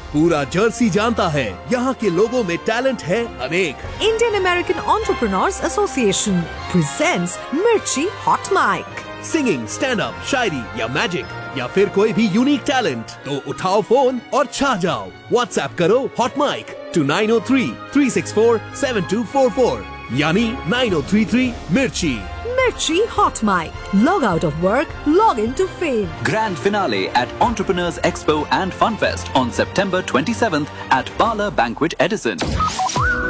पूरा जर्सी जानता है यहाँ के लोगों में टैलेंट है अनेक। Indian American Entrepreneurs Association presents Mirchi Hot Mic. Singing, stand up, शायरी या मैजिक या फिर कोई भी यूनिक टैलेंट, तो उठाओ फोन और छा जाओ। व्हाट्सएप करो हॉट माइक to 9033647244 यानी 9033 मिर्ची। Mirchi Hot Mic. Log out of work, log into fame. Grand finale at Entrepreneurs Expo and Fun Fest on September 27th at Parlor Banquet Edison.